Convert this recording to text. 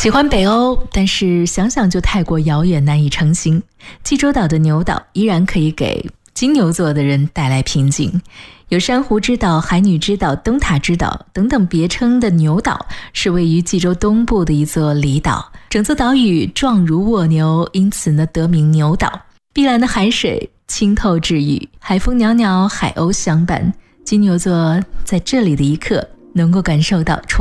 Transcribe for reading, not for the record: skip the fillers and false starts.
喜欢北欧，但是想想就太过遥远，难以成行。济州岛的牛岛依然可以给金牛座的人带来平静。有珊瑚之岛、海女之岛、灯塔之岛等等别称的牛岛，是位于济州东部的一座离岛。整座岛屿状如蜗牛，因此呢得名牛岛。碧蓝的海水清透治愈，海风袅袅，海鸥相伴。金牛座在这里的一刻，能够感受到